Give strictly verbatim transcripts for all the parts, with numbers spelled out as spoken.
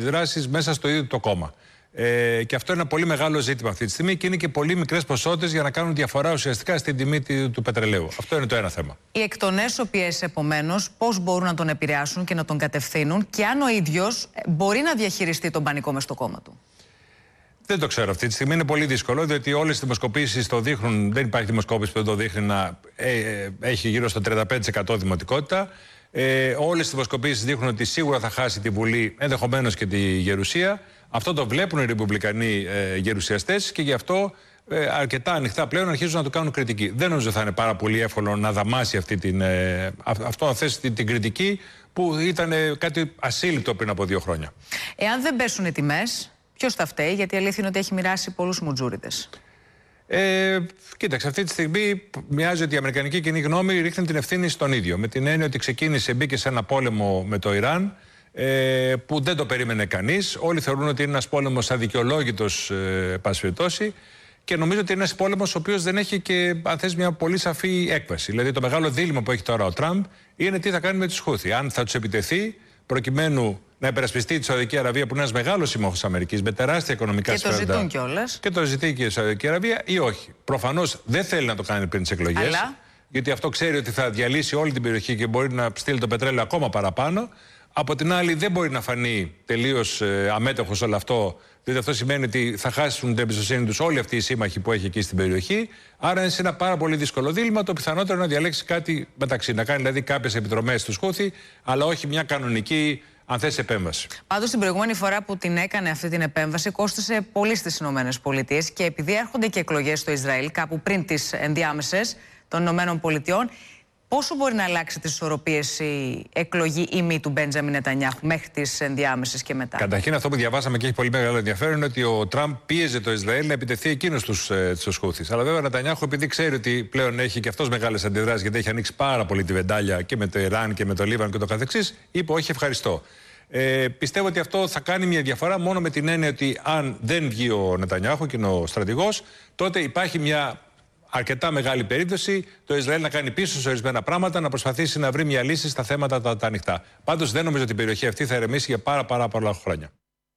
αντιδράσεις μέσα στο ίδιο το κόμμα. Ε, και αυτό είναι ένα πολύ μεγάλο ζήτημα αυτή τη στιγμή και είναι και πολύ μικρές ποσότητες για να κάνουν διαφορά ουσιαστικά στην τιμή του πετρελαίου. Αυτό είναι το ένα θέμα. Οι εκτονές οποίες επομένως πώς μπορούν να τον επηρεάσουν και να τον κατευθύνουν και αν ο ίδιος μπορεί να διαχειριστεί τον πανικό μες στο κόμμα του. Δεν το ξέρω αυτή τη στιγμή. Είναι πολύ δύσκολο, διότι όλες οι δημοσκοπήσεις το δείχνουν. Δεν υπάρχει δημοσκόπηση που δεν το δείχνει να ε, ε, έχει γύρω στο τριάντα πέντε τοις εκατό δημοτικότητα. Ε, όλες οι δημοσκοπήσεις δείχνουν ότι σίγουρα θα χάσει τη Βουλή, ενδεχομένως και τη Γερουσία. Αυτό το βλέπουν οι ρεπουμπλικανοί ε, γερουσιαστές και γι' αυτό ε, αρκετά ανοιχτά πλέον αρχίζουν να το κάνουν κριτική. Δεν νομίζω θα είναι πάρα πολύ εύκολο να δαμάσει αυτή την, ε, αυτό, αυτές, την, την κριτική που ήταν ε, κάτι ασύλληπτο πριν από δύο χρόνια. Εάν δεν πέσουν οι τιμές, ποιος θα φταίει, γιατί η αλήθεια είναι ότι έχει μοιράσει πολλούς μουτζούριδες. Ε, κοίταξε, αυτή τη στιγμή μοιάζει ότι η αμερικανική κοινή γνώμη ρίχνει την ευθύνη στον ίδιο. Με την έννοια ότι ξεκίνησε, μπήκε σε ένα πόλεμο με το Ιράν ε, που δεν το περίμενε κανείς. Όλοι θεωρούν ότι είναι ένας πόλεμος αδικαιολόγητος, ε, πάση περιπτώσει. Και νομίζω ότι είναι ένας πόλεμος ο οποίος δεν έχει και, αν θες, μια πολύ σαφή έκβαση. Δηλαδή, το μεγάλο δίλημμα που έχει τώρα ο Τραμπ είναι τι θα κάνει με τους Χούθι. Αν θα τους επιτεθεί προκειμένου να υπερασπιστεί τη Σαουδική Αραβία, που είναι ένας μεγάλος σύμμαχος της Αμερικής, με τεράστια οικονομικά συμφέροντα. Και το ζητούν κιόλας. Και το ζητεί και η Σαουδική Αραβία, ή όχι. Προφανώς δεν θέλει να το κάνει πριν τις εκλογές. Αλλά... γιατί αυτό ξέρει ότι θα διαλύσει όλη την περιοχή και μπορεί να στείλει το πετρέλαιο ακόμα παραπάνω. Από την άλλη, δεν μπορεί να φανεί τελείως ε, αμέτωχος όλο αυτό, διότι αυτό σημαίνει ότι θα χάσουν την εμπιστοσύνη τους όλοι αυτοί οι σύμμαχοι που έχει εκεί στην περιοχή. Άρα είναι σε ένα πάρα πολύ δύσκολο δίλημμα. Το πιθανότερο να διαλέξει κάτι μεταξύ. Να κάνει δηλαδή κάποιες επιτρομές στους Χούθι, αλλά όχι μια κανονική, αν θες, επέμβαση. Πάντως, την προηγούμενη φορά που την έκανε αυτή την επέμβαση, κόστησε πολύ στις ΗΠΑ και επειδή έρχονται και εκλογές στο Ισραήλ, κάπου πριν τις ενδιάμεσες των ΗΠΑ. Πόσο μπορεί να αλλάξει τις ισορροπίες η εκλογή ή μη του Μπέντζαμιν Νετανιάχου μέχρι τις ενδιάμεσες και μετά? Καταρχήν, αυτό που διαβάσαμε και έχει πολύ μεγάλο ενδιαφέρον είναι ότι ο Τραμπ πίεζε το Ισραήλ να επιτεθεί εκείνος στους, ε, στους Χούθις. Αλλά βέβαια ο Νετανιάχου, επειδή ξέρει ότι πλέον έχει και αυτός μεγάλες αντιδράσεις, γιατί έχει ανοίξει πάρα πολύ τη βεντάλια και με το Ιράν και με το Λίβανο και το καθεξής, είπε όχι, ευχαριστώ. Ε, πιστεύω ότι αυτό θα κάνει μια διαφορά μόνο με την έννοια ότι αν δεν βγει ο Νετανιάχου και είναι ο στρατηγός, τότε υπάρχει μια αρκετά μεγάλη περίπτωση το Ισραήλ να κάνει πίσω σε ορισμένα πράγματα, να προσπαθήσει να βρει μια λύση στα θέματα τα, τα ανοιχτά. Πάντως δεν νομίζω ότι η περιοχή αυτή θα ηρεμήσει για πάρα πάρα πολλά χρόνια.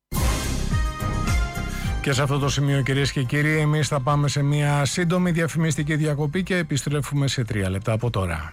Και σε αυτό το σημείο, κυρίες και κύριοι, εμείς θα πάμε σε μια σύντομη διαφημιστική διακοπή και επιστρέφουμε σε τρία λεπτά από τώρα.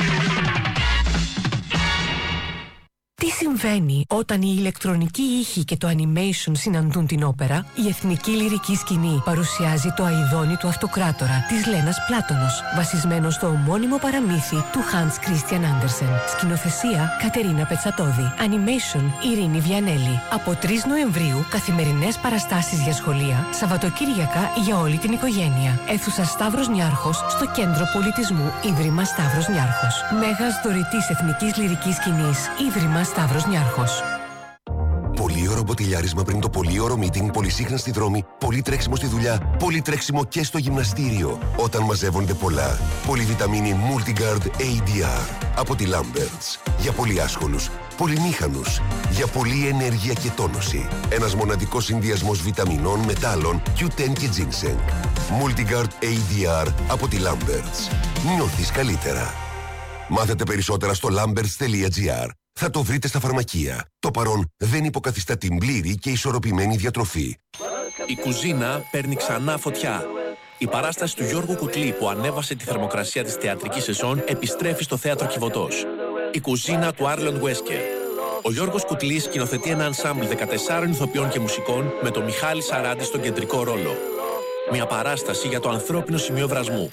Τι συμβαίνει όταν η ηλεκτρονική ήχη και το animation συναντούν την όπερα? Η Εθνική Λυρική Σκηνή παρουσιάζει το Αηδόνι του Αυτοκράτορα της Λένας Πλάτωνος, βασισμένο στο ομώνυμο παραμύθι του Hans Christian Andersen. Σκηνοθεσία Κατερίνα Πετσατόδη. Animation Ειρήνη Βιανέλη. Από τρεις Νοεμβρίου καθημερινές παραστάσεις για σχολεία, Σαββατοκύριακα για όλη την οικογένεια. Αίθουσα Σταύρος Νιάρχος στο Κέντρο Πολιτισμού Ίδρυμα Σταύρος Νιάρχος. Μέγας δωρητής Εθνικής Λυρικής Σκηνής Ίδρυμα Σταύρος Νιάρχος. Πολύωρο μποτιλιάρισμα πριν το πολύωρο meeting, πολυσύχνα στη δρόμη, πολύ τρέξιμο στη δουλειά, πολύ τρέξιμο και στο γυμναστήριο. Όταν μαζεύονται πολλά. Πολυβιταμίνη Multigard έι ντι αρ από τη Lamberts. Για πολύ άσχολους, πολυμήχανους, για πολλή ενέργεια και τόνωση. Ένας μοναδικός συνδυασμός βιταμινών, μετάλλων, κιου τεν και ginseng. Multigard έι ντι αρ από τη Lamberts. Νιώθεις καλύτερα. Μάθετε περισσότερα στο lamberts τελεία τζι άρ. Θα το βρείτε στα φαρμακεία. Το παρόν δεν υποκαθιστά την πλήρη και ισορροπημένη διατροφή. Η κουζίνα παίρνει ξανά φωτιά. Η παράσταση του Γιώργου Κουκλή που ανέβασε τη θερμοκρασία της θεατρικής σεζόν επιστρέφει στο Θέατρο Κιβωτός. Η κουζίνα του Άρλον Βέσκερ. Ο Γιώργος Κουκλής σκηνοθετεί ένα ενσάμπλ δεκατεσσάρων ηθοποιών και μουσικών με τον Μιχάλη Σαράντη στον κεντρικό ρόλο. Μια παράσταση για το ανθρώπινο σημείο βρασμού.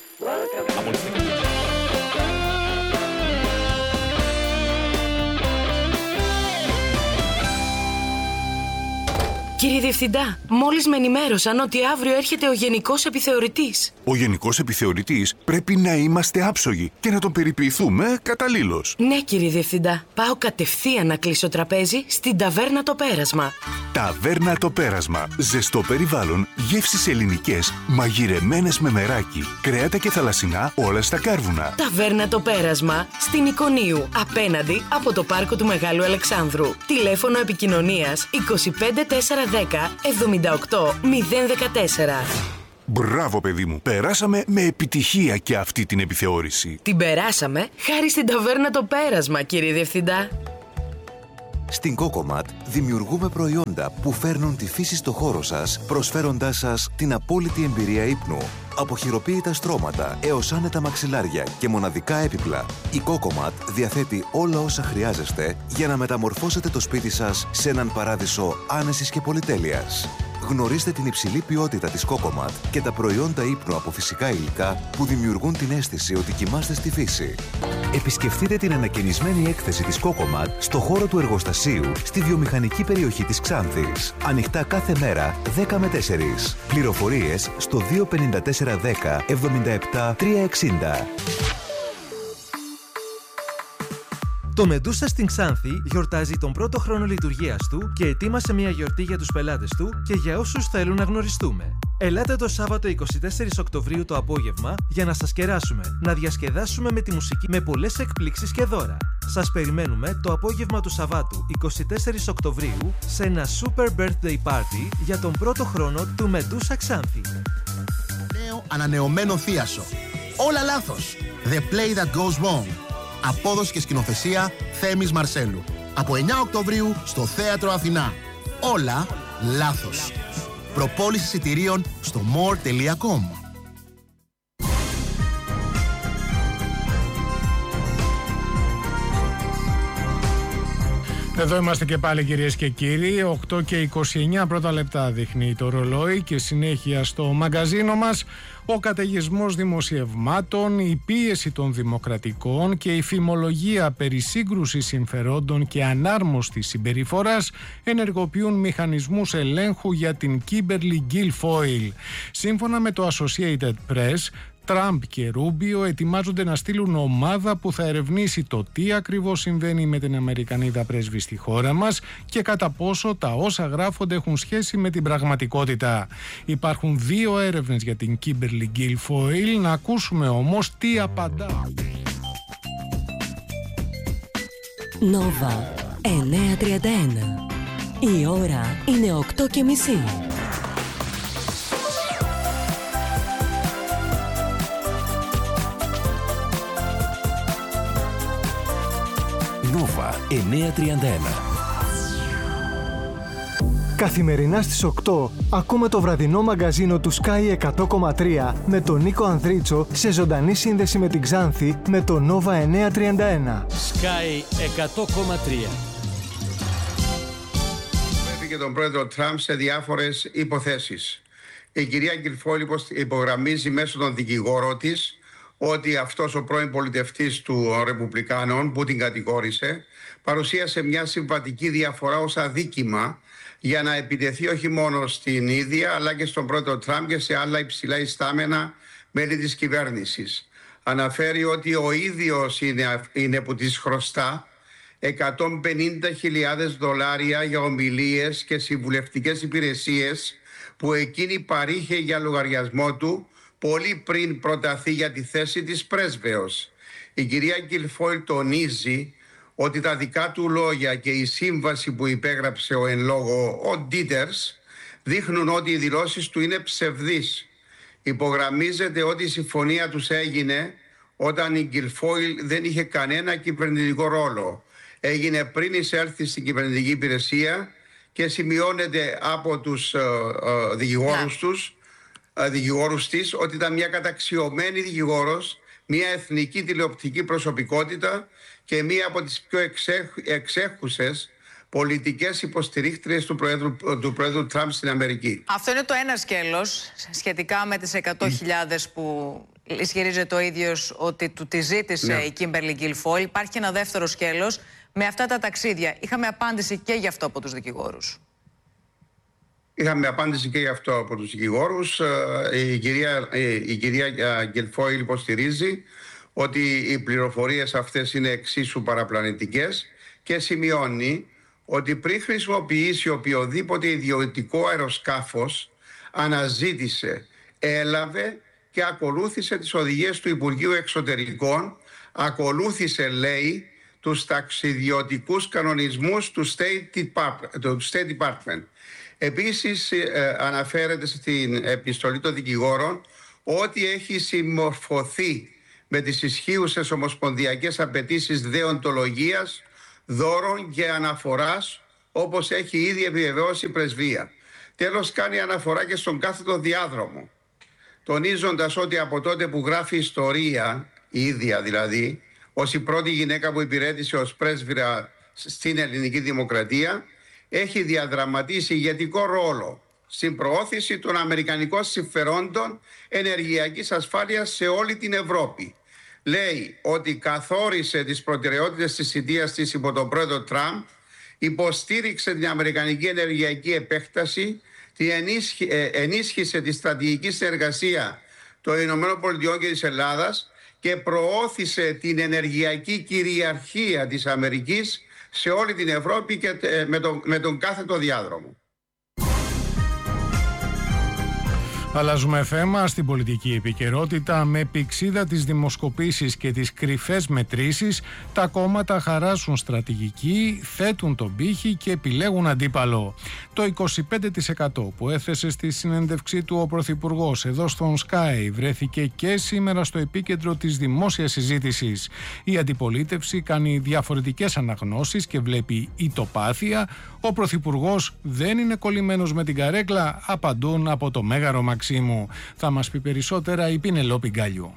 Κύριε Διευθυντά, μόλις με ενημέρωσαν ότι αύριο έρχεται ο Γενικός Επιθεωρητής. Ο Γενικός Επιθεωρητής πρέπει να είμαστε άψογοι και να τον περιποιηθούμε καταλήλως. Ναι, κύριε Διευθυντά. Πάω κατευθείαν να κλείσω τραπέζι στην Ταβέρνα Το Πέρασμα. Ταβέρνα Το Πέρασμα. Ζεστό περιβάλλον, γεύσεις ελληνικές, μαγειρεμένες με μεράκι, κρέατα και θαλασσινά, όλα στα κάρβουνα. Ταβέρνα Το Πέρασμα, στην Εικονίου, απέναντι από το Πάρκο του Μεγάλου Αλεξάνδρου. Τηλέφωνο επικοινωνίας είκοσι πέντε τετρακόσια δέκα εβδομήντα οκτώ μηδέν δεκατέσσερα. Μπράβο, παιδί μου. Περάσαμε με επιτυχία και αυτή την επιθεώρηση. Την περάσαμε χάρη στην Ταβέρνα Το Πέρασμα, κύριε Διευθυντά. Στην Cocomat δημιουργούμε προϊόντα που φέρνουν τη φύση στο χώρο σας, προσφέροντάς σας την απόλυτη εμπειρία ύπνου. Από χειροποίητα στρώματα έως άνετα μαξιλάρια και μοναδικά έπιπλα, η Cocomat διαθέτει όλα όσα χρειάζεστε για να μεταμορφώσετε το σπίτι σας σε έναν παράδεισο άνεσης και πολυτέλειας. Γνωρίστε την υψηλή ποιότητα της Cocomat και τα προϊόντα ύπνου από φυσικά υλικά που δημιουργούν την αίσθηση ότι κοιμάστε στη φύση. Επισκεφτείτε την ανακαινισμένη έκθεση της Cocomat στο χώρο του εργοστασίου στη βιομηχανική περιοχή της Ξάνθης. Ανοιχτά κάθε μέρα δέκα με τέσσερις. Πληροφορίες στο δύο πέντε τέσσερα δέκα εβδομήντα επτά τριακόσια εξήντα. Το Μεντούσα στην Ξάνθη γιορτάζει τον πρώτο χρόνο λειτουργίας του και ετοίμασε μια γιορτή για τους πελάτες του και για όσους θέλουν να γνωριστούμε. Ελάτε το Σάββατο εικοστή τέταρτη Οκτωβρίου το απόγευμα για να σας κεράσουμε, να διασκεδάσουμε με τη μουσική με πολλές εκπλήξεις και δώρα. Σας περιμένουμε το απόγευμα του Σαββάτου εικοστή τέταρτη Οκτωβρίου σε ένα super birthday party για τον πρώτο χρόνο του Μεντούσα Ξάνθη. Νέο ανανεωμένο θίασο. Όλα λάθος. The play that goes wrong. Απόδοση και σκηνοθεσία Θέμης Μαρσέλου. Από εννιά Οκτωβρίου στο Θέατρο Αθηνά. Όλα λάθος. Προπόληση εισιτηρίων στο more τελεία com. Εδώ είμαστε και πάλι, κυρίες και κύριοι. οκτώ και είκοσι εννιά πρώτα λεπτά δείχνει το ρολόι και συνέχεια στο μαγκαζίνο μας ο καταιγισμός δημοσιευμάτων, η πίεση των δημοκρατικών και η φημολογία περί σύγκρουσης συμφερόντων και ανάρμοστης συμπεριφοράς ενεργοποιούν μηχανισμούς ελέγχου για την Kimberly Guilfoyle. Σύμφωνα με το Associated Press, Τραμπ και Ρούμπιο ετοιμάζονται να στείλουν ομάδα που θα ερευνήσει το τι ακριβώς συμβαίνει με την Αμερικανίδα πρέσβη στη χώρα μας και κατά πόσο τα όσα γράφονται έχουν σχέση με την πραγματικότητα. Υπάρχουν δύο έρευνες για την Kimberly Guilfoyle, να ακούσουμε όμως τι απαντά. Νόβα εννιακόσια τριάντα ένα. Η ώρα είναι οκτώ και μισή. Νόβα εννιακόσια τριάντα ένα. Καθημερινά στις οκτώ ακούμε το βραδινό μαγκαζίνο του Sky εκατό κόμμα τρία με τον Νίκο Ανδρίτσο σε ζωντανή σύνδεση με την Ξάνθη με το Νόβα εννιακόσια τριάντα ένα. Sky εκατό κόμμα τρία. Πρέπει και τον πρόεδρο Τραμπ σε διάφορες υποθέσεις. Η κυρία Guilfoyle υπογραμμίζει μέσω των δικηγόρων της ότι αυτός ο πρώην πολιτευτής του Ρεπουμπλικάνων που την κατηγόρησε παρουσίασε μια συμβατική διαφορά ως αδίκημα για να επιτεθεί όχι μόνο στην ίδια αλλά και στον πρόεδρο Τραμπ και σε άλλα υψηλά ιστάμενα μέλη της κυβέρνησης. Αναφέρει ότι ο ίδιος είναι, είναι που της χρωστά εκατόν πενήντα χιλιάδες δολάρια για ομιλίες και συμβουλευτικές υπηρεσίες που εκείνη παρήχε για λογαριασμό του πολύ πριν προταθεί για τη θέση της πρέσβεως. Η κυρία Guilfoyle τονίζει ότι τα δικά του λόγια και η σύμβαση που υπέγραψε ο εν λόγω ο Ντίτερς δείχνουν ότι οι δηλώσεις του είναι ψευδείς. Υπογραμμίζεται ότι η συμφωνία τους έγινε όταν η Guilfoyle δεν είχε κανένα κυβερνητικό ρόλο. Έγινε πριν εισέλθει στην κυβερνητική υπηρεσία και σημειώνεται από τους ε, ε, δικηγόρους yeah. τους δικηγόρους της ότι ήταν μια καταξιωμένη δικηγόρος, μια εθνική τηλεοπτική προσωπικότητα και μια από τις πιο εξέχ, εξέχουσες πολιτικές υποστηρίκτριες του Προέδρου, του Προέδρου Τραμπ στην Αμερική. Αυτό είναι το ένα σκέλος σχετικά με τις εκατό χιλιάδες που ισχυρίζεται ο ίδιος ότι του τη ζήτησε ναι. η Kimberly Guilfoyle. Υπάρχει και ένα δεύτερο σκέλος με αυτά τα ταξίδια. Είχαμε απάντηση και γι' αυτό από τους δικηγόρους. Είχαμε απάντηση και γι' αυτό από τους δικηγόρους. Η κυρία, η κυρία Guilfoyle υποστηρίζει ότι οι πληροφορίες αυτές είναι εξίσου παραπλανητικές και σημειώνει ότι πριν χρησιμοποιήσει οποιοδήποτε ιδιωτικό αεροσκάφος αναζήτησε, έλαβε και ακολούθησε τις οδηγίες του Υπουργείου Εξωτερικών, ακολούθησε, λέει, τους ταξιδιωτικούς κανονισμούς του State Department. Του State Department. Επίσης ε, αναφέρεται στην επιστολή των δικηγόρων ότι έχει συμμορφωθεί με τις ισχύουσες ομοσπονδιακές απαιτήσεις δεοντολογίας δώρων και αναφοράς, όπως έχει ήδη επιβεβαιώσει η πρεσβεία. Τέλος, κάνει αναφορά και στον κάθετο διάδρομο, τονίζοντας ότι από τότε που γράφει ιστορία, η ίδια δηλαδή, ως η πρώτη γυναίκα που υπηρέτησε ως πρέσβυρα στην ελληνική δημοκρατία, έχει διαδραματίσει ηγετικό ρόλο στην προώθηση των αμερικανικών συμφερόντων ενεργειακής ασφάλειας σε όλη την Ευρώπη. Λέει ότι καθόρισε τις προτεραιότητες της θητείας της υπό τον πρόεδρο Τραμπ, υποστήριξε την αμερικανική ενεργειακή επέκταση, την ενίσχυ, ε, ενίσχυσε τη στρατηγική συνεργασία των ΗΠΑ και της Ελλάδας και προώθησε την ενεργειακή κυριαρχία της Αμερικής σε όλη την Ευρώπη και ε, με, τον, με τον κάθετο διάδρομο. Αλλάζουμε θέμα στην πολιτική επικαιρότητα. Με πηξίδα τις δημοσκοπήσεις και τις κρυφές μετρήσεις, τα κόμματα χαράσουν στρατηγική, θέτουν τον πύχη και επιλέγουν αντίπαλο. Το είκοσι πέντε τοις εκατό που έθεσε στη συνέντευξή του ο Πρωθυπουργός εδώ στον Sky βρέθηκε και σήμερα στο επίκεντρο της δημόσιας συζήτησης. Η αντιπολίτευση κάνει διαφορετικές αναγνώσεις και βλέπει ητοπάθεια. Ο Πρωθυπουργός δεν είναι κολλημένος με την καρέκλα, απαντούν από το Μέγαρο Μαξίμου. Θα μας πει περισσότερα η Πινελόπη Γκάλιου.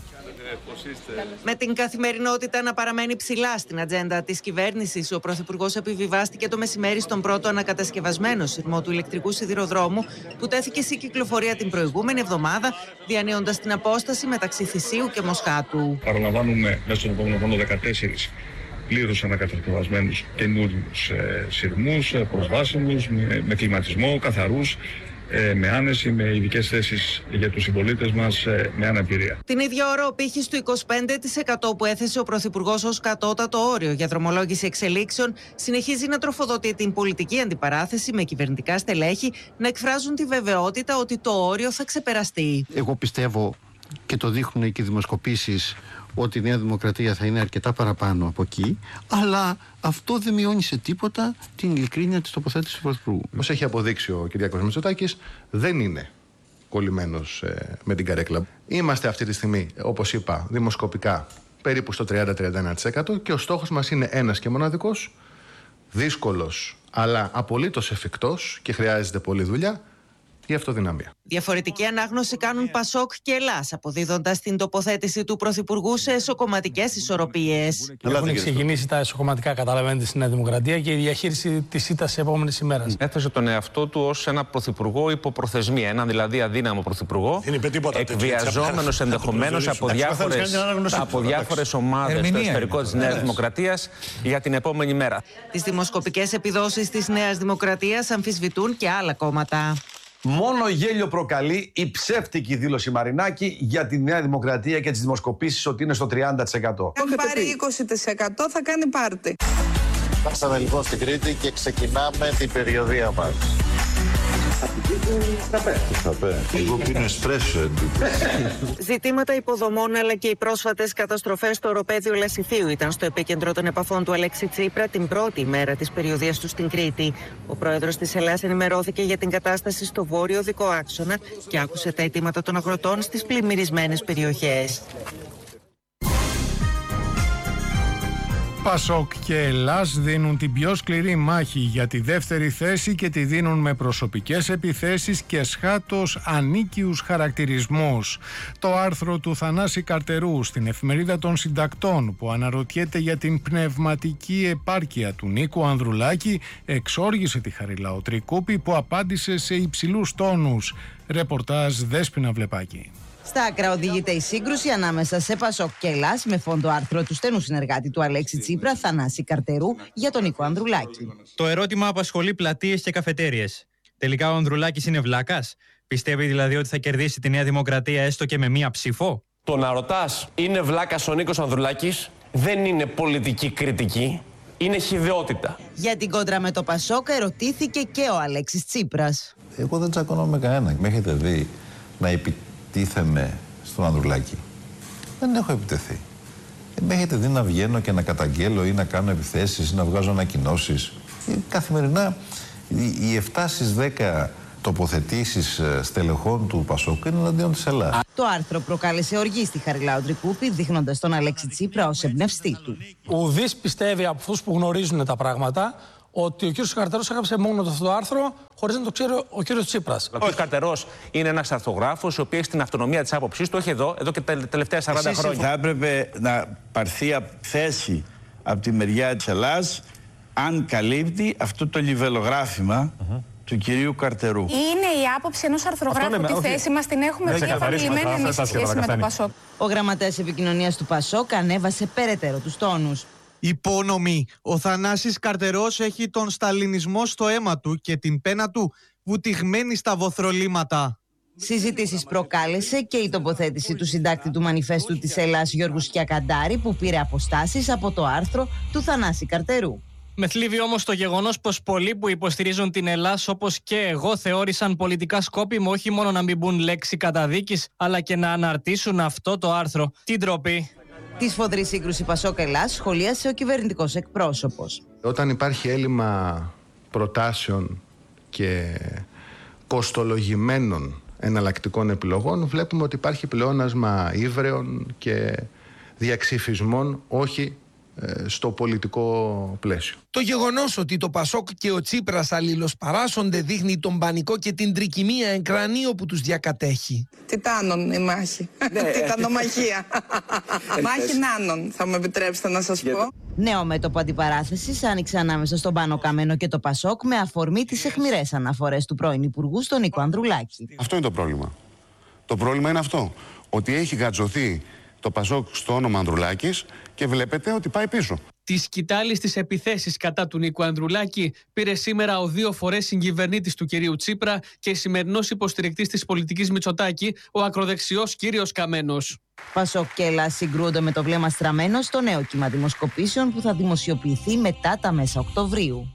Με την καθημερινότητα να παραμένει ψηλά στην ατζέντα της κυβέρνησης, ο Πρωθυπουργός επιβιβάστηκε το μεσημέρι στον πρώτο ανακατασκευασμένο σειρμό του ηλεκτρικού σιδηροδρόμου που τέθηκε σε κυκλοφορία την προηγούμενη εβδομάδα, διανύοντας την απόσταση μεταξύ Θησίου και Μοσχάτου. Παραλαμβάνουμε μέσα στον επόμενο χρόνο δεκατέσσερις πλήρως ανακατασκευασμένους καινούριους ε, σειρμούς, ε, προσβάσιμους, με, με κλιματισμό, καθαρούς, με άνεση, με ειδικές θέσεις για τους συμπολίτες μας με αναπηρία. Την ίδια ώρα, ο πύχης του είκοσι πέντε τοις εκατό που έθεσε ο Πρωθυπουργός ως κατώτατο όριο για δρομολόγηση εξελίξεων συνεχίζει να τροφοδοτεί την πολιτική αντιπαράθεση με κυβερνητικά στελέχη να εκφράζουν τη βεβαιότητα ότι το όριο θα ξεπεραστεί. Εγώ πιστεύω, και το δείχνουν και οι δημοσκοπήσεις, ότι η Νέα Δημοκρατία θα είναι αρκετά παραπάνω από εκεί, αλλά αυτό δεν μειώνει σε τίποτα την ειλικρίνεια της τοποθέτησης του Πρωθυπουργού. Όπως έχει αποδείξει ο Κυριάκος Μητσοτάκης, δεν είναι κολλημένος ε, με την καρέκλα. Είμαστε αυτή τη στιγμή, όπως είπα, δημοσκοπικά περίπου στο τριάντα με τριάντα ένα τοις εκατό και ο στόχος μας είναι ένας και μοναδικός, δύσκολος αλλά απολύτως εφικτός και χρειάζεται πολλή δουλειά, η αυτοδυναμία. Διαφορετική ανάγνωση κάνουν Πασόκ και Ελλάς, αποδίδοντας την τοποθέτηση του Πρωθυπουργού σε εσωκομματικές ισορροπίες. Έχουν ξεκινήσει τα εσωκομματικά, καταλαβαίνετε, στην Νέα Δημοκρατία και η διαχείριση της ήττας της επόμενης ημέρας. Έθεσε τον εαυτό του ως ένα πρωθυπουργό υποπροθεσμία, έναν δηλαδή αδύναμο πρωθυπουργό, εκβιαζόμενος ενδεχομένως από διάφορες, από διάφορες ομάδες στο εσωτερικό της Νέας Δημοκρατίας για την επόμενη μέρα. Τις δημοσκοπικές επιδόσεις της Νέας Δημοκρατίας αμφισβητούν και άλλα κόμματα. Μόνο γέλιο προκαλεί η ψεύτικη δήλωση Μαρινάκη για τη Νέα Δημοκρατία και τις δημοσκοπήσεις ότι είναι στο τριάντα τοις εκατό. Αν πάρει είκοσι τοις εκατό θα κάνει πάρτι. Φτάσαμε λοιπόν στην Κρήτη και ξεκινάμε την περιοδία μας. Εγώ πίνω εσπρέσο. Ζητήματα υποδομών αλλά και οι πρόσφατες καταστροφές στο οροπέδιο Λασιθίου ήταν στο επίκεντρο των επαφών του Αλέξη Τσίπρα την πρώτη ημέρα της περιοδίας του στην Κρήτη. Ο πρόεδρος της Ελλάδας ενημερώθηκε για την κατάσταση στο βόρειο οδικό άξονα και άκουσε τα αιτήματα των αγροτών στις πλημμυρισμένες περιοχές. Πασόκ και Ελλάς δίνουν την πιο σκληρή μάχη για τη δεύτερη θέση και τη δίνουν με προσωπικές επιθέσεις και σχάτως ανίκιους χαρακτηρισμούς. Το άρθρο του Θανάση Καρτερού στην Εφημερίδα των Συντακτών που αναρωτιέται για την πνευματική επάρκεια του Νίκου Ανδρουλάκη εξόργησε τη Χαριλάου Τρικούπη που απάντησε σε υψηλούς τόνους. Ρεπορτάζ Δέσποινα Βλεπάκη. Στα άκρα οδηγείται η σύγκρουση ανάμεσα σε Πασόκ και Ελλάς με φόντο άρθρο του στενού συνεργάτη του Αλέξη Τσίπρα, Θανάση Καρτερού, για τον Νίκο Ανδρουλάκη. Το ερώτημα απασχολεί πλατείες και καφετέριες. Τελικά ο Ανδρουλάκης είναι βλάκας? Πιστεύει δηλαδή ότι θα κερδίσει τη Νέα Δημοκρατία έστω και με μία ψήφο? Το να ρωτάς είναι βλάκας ο Νίκος Ανδρουλάκης δεν είναι πολιτική κριτική, είναι χυδαιότητα. Για την κόντρα με το Πασόκ ερωτήθηκε και ο Αλέξης Τσίπρας. Εγώ δεν τσακώνω με κανέναν. Με έχετε δει να επιτίθεμαι στον Ανδρουλάκη? Δεν έχω επιτεθεί. Δεν με έχετε δει να βγαίνω και να καταγγέλω ή να κάνω επιθέσεις ή να βγάζω ανακοινώσεις. Καθημερινά οι επτά στις δέκα τοποθετήσεις στελεχών του Πασόκ είναι εναντίον της Ελλάδας. Το άρθρο προκάλεσε οργή στη Χαριλάου Τρικούπη, δείχνοντας τον Αλέξη Τσίπρα ως εμπνευστή του. Ουδής πιστεύει από αυτούς που γνωρίζουν τα πράγματα ότι ο κύριος Καρτερός έγραψε μόνο αυτό το άρθρο χωρίς να το ξέρει ο κύριος Τσίπρας. Ο κύριος Καρτερός είναι ένας αρθρογράφος, ο οποίος έχει την αυτονομία της άποψής του, όχι εδώ, εδώ και τα τελευταία σαράντα Εσείς χρόνια. Θα έπρεπε να πάρθει θέση από τη μεριά της Ελλάδας αν καλύπτει αυτό το λιβελογράφημα uh-huh. του κυρίου Καρτερού. Είναι η άποψη ενός αρθρογράφου. Τη okay. θέση μας την έχουμε πει επανειλημμένη εμείς σε σχέση με το Πασόκ. Ο γραμματέας επικοινωνίας του Πασόκ ανέβασε περαιτέρω τους τόνους. Υπόνομη. Ο Θανάσης Καρτερός έχει τον σταλινισμό στο αίμα του και την πένα του βουτυγμένη στα βοθρολίματα. Συζητήσεις προκάλεσε και η τοποθέτηση του συντάκτη του Μανιφέστου της Ελλάς Γιώργου Σκιακαντάρη, που πήρε αποστάσεις από το άρθρο του Θανάση Καρτερού. Με θλίβει όμως το γεγονός πως πολλοί που υποστηρίζουν την Ελλάς, όπως και εγώ, θεώρησαν πολιτικά σκόπιμο όχι μόνο να μην μπουν λέξη καταδίκης, αλλά και να αναρτήσουν αυτό το άρθρο. Τι ντροπή! Τη σφοδρή σύγκρουση Πασόκ Ελλάς σχολίασε ο κυβερνητικός εκπρόσωπος. Όταν υπάρχει έλλειμμα προτάσεων και κοστολογημένων εναλλακτικών επιλογών, βλέπουμε ότι υπάρχει πλεόνασμα ύβρεων και διαξυφισμών, όχι στο πολιτικό πλαίσιο. Το γεγονός ότι το Πασόκ και ο Τσίπρας αλληλοσπαράσσονται δείχνει τον πανικό και την τρικυμία εγκρανίο που τους διακατέχει. Τιτάνων η μάχη. Τιτανομαχία. Μάχη νάνων, θα μου επιτρέψετε να σας πω. Νέο μέτωπο αντιπαράθεσης άνοιξε ανάμεσα στον Πάνο Καμένο και το Πασόκ με αφορμή τις αιχμηρές αναφορές του πρώην Υπουργού στον Νίκο Ανδρουλάκη. Αυτό είναι το πρόβλημα. Το πρόβλημα είναι αυτό. Ότι έχει γατζωθεί το Πασόκ στο όνομα Ανδρουλάκης και βλέπετε ότι πάει πίσω. Τη σκητάλη στις επιθέσεις κατά του Νίκου Ανδρουλάκη πήρε σήμερα ο δύο φορές συγκυβερνήτης του κυρίου Τσίπρα και σημερινός υποστηρικτής της πολιτικής Μητσοτάκη, ο ακροδεξιός κύριος Καμένος. Πασόκ και Ελλάς συγκρούονται με το βλέμμα στραμμένο στο νέο κύμα δημοσκοπήσεων που θα δημοσιοποιηθεί μετά τα μέσα Οκτωβρίου.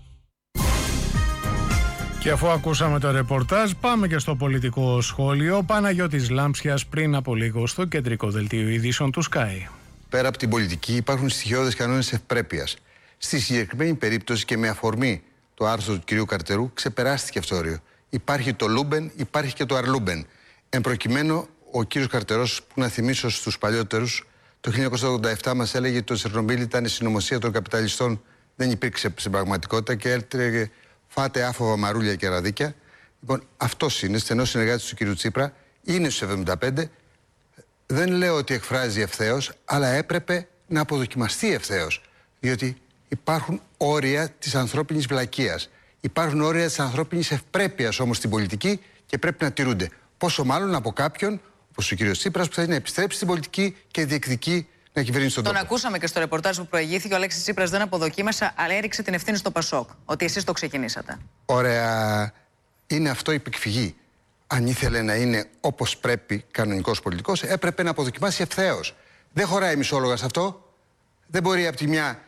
Και αφού ακούσαμε το ρεπορτάζ, πάμε και στο πολιτικό σχόλιο. Παναγιώτης Λάμψιας πριν από λίγο στο κεντρικό δελτίο ειδήσεων του Sky. Πέρα από την πολιτική, υπάρχουν στοιχειώδες κανόνες ευπρέπειας. Στη συγκεκριμένη περίπτωση και με αφορμή το άρθρο του κυρίου Καρτερού, ξεπεράστηκε αυτό το όριο. Υπάρχει το Λούμπεν, υπάρχει και το Αρλούμπεν. Εν προκειμένου, ο κύριος Καρτερός, που να θυμίσω στους παλιότερους, το χίλια εννιακόσια ογδόντα επτά μας έλεγε ότι το Τσερνομπίλ ήταν η συνωμοσία των καπιταλιστών. Δεν υπήρξε στην πραγματικότητα και έλεγε φάτε άφοβα μαρούλια και ραδίκια. Λοιπόν, αυτός είναι, στενός συνεργάτης του κυρίου Τσίπρα, είναι στους εβδομήντα πέντε. Δεν λέω ότι εκφράζει ευθέως, αλλά έπρεπε να αποδοκιμαστεί ευθέως. Διότι υπάρχουν όρια της ανθρώπινης βλακείας. Υπάρχουν όρια της ανθρώπινης ευπρέπειας όμως στην πολιτική και πρέπει να τηρούνται. Πόσο μάλλον από κάποιον, όπως ο κύριος Τσίπρας, που θέλει να επιστρέψει στην πολιτική και διεκδικεί να κυβερνήσει τον τόπο. Τον ακούσαμε και στο ρεπορτάζ που προηγήθηκε. Ο Αλέξης Τσίπρας δεν αποδοκίμασε, αλλά έριξε την ευθύνη στο Πασόκ. Ότι εσείς το ξεκινήσατε. Ωραία. Είναι αυτό η επεκφυγή. Αν ήθελε να είναι όπως πρέπει κανονικός πολιτικός, έπρεπε να αποδοκιμάσει ευθέως. Δεν χωράει μισόλογα σε αυτό. Δεν μπορεί από τη μια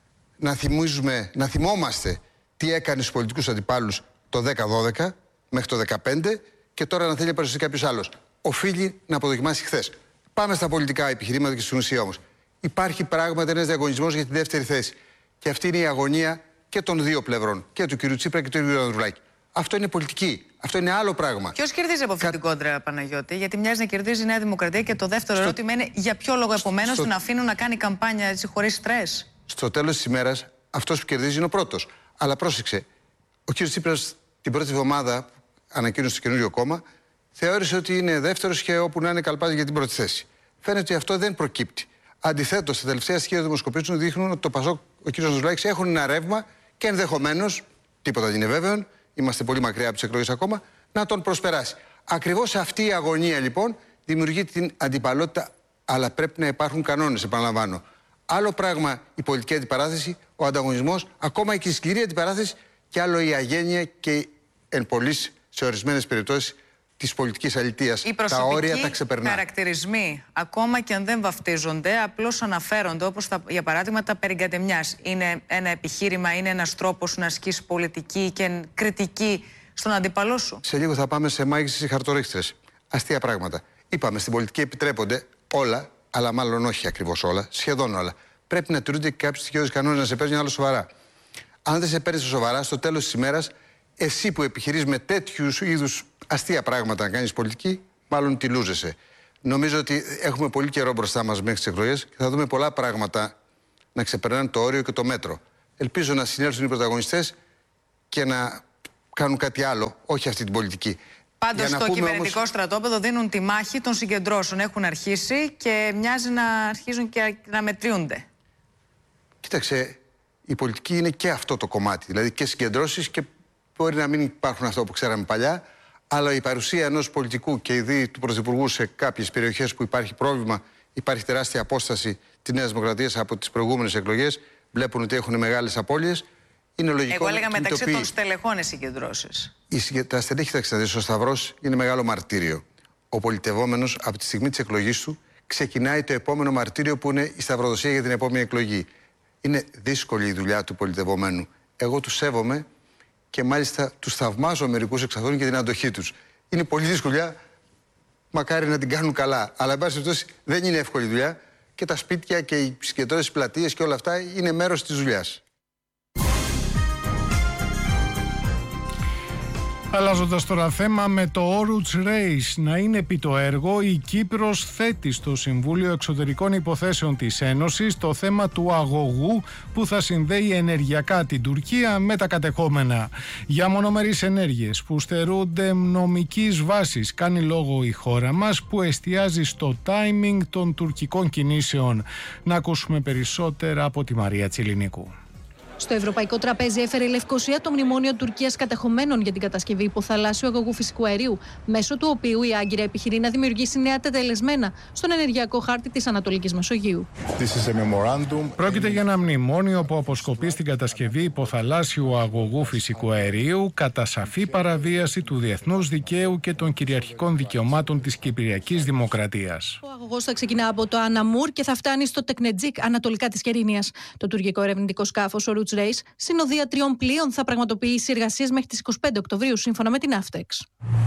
να θυμίζουμε, να θυμόμαστε τι έκανε στους πολιτικούς αντιπάλους το δέκα δώδεκα μέχρι το δεκαπέντε και τώρα να θέλει να παρουσιάσει κάποιος άλλος. Οφείλει να αποδοκιμάσει χθες. Πάμε στα πολιτικά επιχειρήματα και στην ουσία όμως. Υπάρχει πράγματι ένας διαγωνισμός για τη δεύτερη θέση. Και αυτή είναι η αγωνία και των δύο πλευρών, και του κ. Τσίπρα και του κ. Ανδρουλάκη. Αυτό είναι πολιτική. Αυτό είναι άλλο πράγμα. Ποιος κερδίζει από αυτή την κόντρα, Παναγιώτη? Γιατί μοιάζει να κερδίζει η Νέα Δημοκρατία και το δεύτερο στο... ερώτημα είναι για ποιο λόγο επομένως στο... την αφήνουν να κάνει καμπάνια έτσι χωρίς στρες. Στο τέλος της ημέρας, αυτός που κερδίζει είναι ο πρώτος. Αλλά πρόσεξε, ο κ. Τσίπρας την πρώτη εβδομάδα ανακοίνωσε το καινούριο κόμμα, θεώρησε ότι είναι δεύτερος και όπου να είναι καλπάζει για την πρώτη θέση. Φαίνεται ότι αυτό δεν προκύπτει. Αντιθέτως, τα τελευταία στοιχεία δημοσκοπήσεων δείχνουν ότι το Πασόκ, ο κ. Ανδρουλάκης έχουν ένα ρεύμα και ενδεχομένως, τίποτα δεν είναι βέβαιο, είμαστε πολύ μακριά από τις εκλογές ακόμα, να τον προσπεράσει. Ακριβώς αυτή η αγωνία λοιπόν δημιουργεί την αντιπαλότητα, αλλά πρέπει να υπάρχουν κανόνες, επαναλαμβάνω. Άλλο πράγμα η πολιτική αντιπαράθεση, ο ανταγωνισμός, ακόμα και η σκληρή αντιπαράθεση, και άλλο η αγένεια και εν πολλοίς σε ορισμένες περιπτώσεις της πολιτικής αλητείας. Τα όρια τα ξεπερνά. Οι χαρακτηρισμοί, ακόμα και αν δεν βαφτίζονται, απλώς αναφέρονται, όπως τα, για παράδειγμα τα περικατεμιάς. Είναι ένα επιχείρημα, είναι ένας τρόπος να ασκήσει πολιτική και κριτική στον αντίπαλό σου. Σε λίγο θα πάμε σε μάγισσες ή χαρτορύχτρες. Αστεία πράγματα. Είπαμε, στην πολιτική επιτρέπονται όλα, αλλά μάλλον όχι ακριβώς όλα, σχεδόν όλα. Πρέπει να τηρούνται και κάποιοι στοιχειώδεις κανόνες να σε παίρνει άλλο σοβαρά. Αν δεν σε παίρνει σοβαρά, στο τέλος της ημέρας εσύ που επιχειρείς με τέτοιου είδους αστεία πράγματα να κάνεις πολιτική, μάλλον τη λούζεσαι. Νομίζω ότι έχουμε πολύ καιρό μπροστά μας μέχρι τις εκλογές και θα δούμε πολλά πράγματα να ξεπερνάνε το όριο και το μέτρο. Ελπίζω να συνέλθουν οι πρωταγωνιστές και να κάνουν κάτι άλλο, όχι αυτή την πολιτική. Πάντως στο κυβερνητικό όμως... στρατόπεδο δίνουν τη μάχη των συγκεντρώσεων. Έχουν αρχίσει και μοιάζει να αρχίζουν και να μετριούνται. Κοίταξε, η πολιτική είναι και αυτό το κομμάτι. Δηλαδή και συγκεντρώσεις και μπορεί να μην υπάρχουν αυτό που ξέραμε παλιά, αλλά η παρουσία ενός πολιτικού και ειδή του Πρωθυπουργού σε κάποιες περιοχές που υπάρχει πρόβλημα, υπάρχει τεράστια απόσταση της Νέας Δημοκρατίας από τις προηγούμενες εκλογές, βλέπουν ότι έχουν μεγάλες απώλειες. Είναι λογικό. Εγώ έλεγα μεταξύ τοπεί... των στελεχών οι συγκεντρώσεις. Οι, τα στελέχη, κοιτάξτε, ο Σταυρός είναι μεγάλο μαρτύριο. Ο πολιτευόμενος από τη στιγμή της εκλογής του ξεκινάει το επόμενο μαρτύριο που είναι η σταυροδοσία για την επόμενη εκλογή. Είναι δύσκολη η δουλειά του πολιτευομένου. Εγώ τους σέβομαι και μάλιστα τους θαυμάζω μερικούς εξ αυτών για την αντοχή τους. Είναι πολύ δύσκολη δουλειά, μακάρι να την κάνουν καλά. Αλλά εν πάση περιπτώσει δεν είναι εύκολη δουλειά και τα σπίτια και οι συγκεντρώσεις, οι πλατείες και όλα αυτά είναι μέρος της δουλειάς. Αλλάζοντας τώρα θέμα, με το Oruch Reis να είναι επί το έργο, η Κύπρος θέτει στο Συμβούλιο Εξωτερικών Υποθέσεων της Ένωσης το θέμα του αγωγού που θα συνδέει ενεργειακά την Τουρκία με τα κατεχόμενα. Για μονομερείς ενέργειες που στερούνται νομικής βάσης κάνει λόγο η χώρα μας, που εστιάζει στο timing των τουρκικών κινήσεων. Να ακούσουμε περισσότερα από τη Μαρία Τσιλινίκου. Στο ευρωπαϊκό τραπέζι έφερε η Λευκοσία το μνημόνιο Τουρκίας κατεχομένων για την κατασκευή υποθαλάσσιου αγωγού φυσικού αερίου, μέσω του οποίου η Άγκυρα επιχειρεί να δημιουργήσει νέα τετελεσμένα στον ενεργειακό χάρτη της Ανατολικής Μεσογείου. Πρόκειται για ένα μνημόνιο που αποσκοπεί στην κατασκευή υποθαλάσσιου αγωγού φυσικού αερίου κατά σαφή παραβίαση του διεθνούς δικαίου και των κυριαρχικών δικαιωμάτων της Κυπριακής Δημοκρατίας. Ο αγωγός θα ξεκινά από το Αναμούρ και θα φτάνει στο Τεκνετζίκ, ανατολικά της Κερίνιας. Το τουρκικό ερευνητικό σκάφος Oruch Reis, συνοδεία τριών πλοίων, θα πραγματοποιήσει εργασίες μέχρι τις είκοσι πέντε Οκτωβρίου, σύμφωνα με την Αύτεξ.